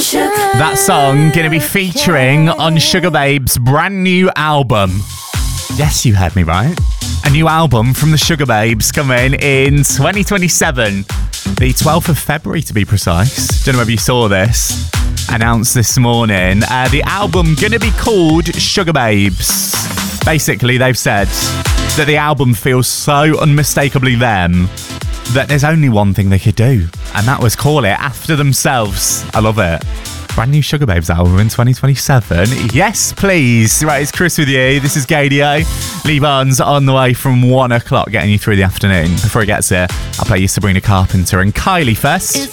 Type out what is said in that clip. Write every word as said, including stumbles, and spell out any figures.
That song going to be featuring on Sugababes' brand new album. Yes, you heard me right. A new album from the Sugababes coming in twenty twenty-seven. The twelfth of February to be precise. Don't know whether you saw this. Announced this morning. Uh, the album going to be called Sugababes. Basically, they've said that the album feels so unmistakably them that there's only one thing they could do, and that was call it after themselves. I love it. Brand new Sugababes album in twenty twenty-seven. Yes, please. Right, it's Chris with you. This is Gadio. Lee Barnes on the way from one o'clock, getting you through the afternoon. Before he gets here, I'll play you Sabrina Carpenter and Kylie first.